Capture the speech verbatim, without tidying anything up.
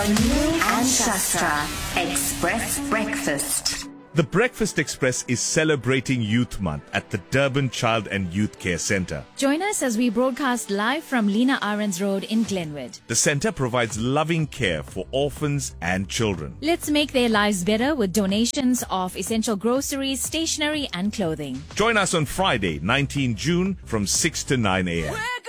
Neil and Shastra Express Breakfast. The Breakfast Express is celebrating Youth Month at the Durban Child and Youth Care Centre. Join us as we broadcast live from Lena Ahrens Road in Glenwood. The centre provides loving care for orphans and children. Let's make their lives better with donations of essential groceries, stationery and clothing. Join us on Friday, nineteenth of June from six to nine a.m.